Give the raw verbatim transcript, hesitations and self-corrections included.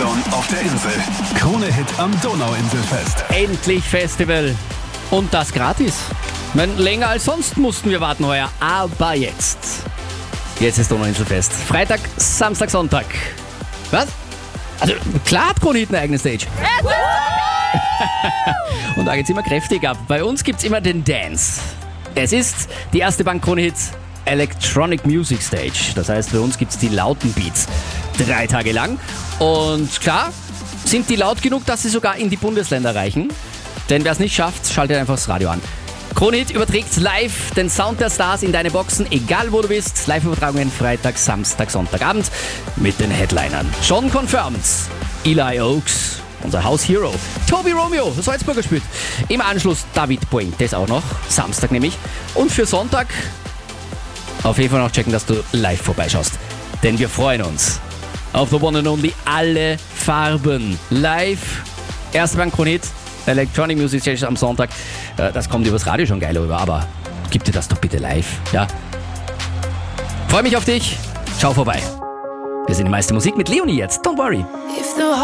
Zone auf der Insel. Krone-Hit am Donauinselfest. Endlich Festival. Und das gratis. Ich meine, länger als sonst mussten wir warten heuer. Aber jetzt. Jetzt ist Donauinselfest. Freitag, Samstag, Sonntag. Was? Also klar hat Krone-Hit eine eigene Stage. Und da geht's immer kräftig ab. Bei uns gibt's immer den Dance. Es ist die erste Bank Krone-Hit Electronic Music Stage. Das heißt, bei uns gibt's die lauten Beats. Drei Tage lang. Und klar, sind die laut genug, dass sie sogar in die Bundesländer reichen. Denn wer es nicht schafft, schaltet einfach das Radio an. Krone-Hit überträgt live den Sound der Stars in deine Boxen, egal wo du bist. Live-Übertragungen Freitag, Samstag, Sonntagabend mit den Headlinern. Schon confirmed. Eli Oaks, unser House Hero. Toby Romeo, Salzburger spielt. Im Anschluss David Puentes auch noch. Samstag nämlich. Und für Sonntag auf jeden Fall noch checken, dass du live vorbeischaust. Denn wir freuen uns auf The One and Only alle Farben. Live. Erste Bank Krone-Hit. Electronic Music Stage am Sonntag. Das kommt übers Radio schon geil rüber, aber gib dir das doch bitte live. Ja. Freue mich auf dich. Schau vorbei. Wir sind die meiste Musik mit Leonie jetzt. Don't worry.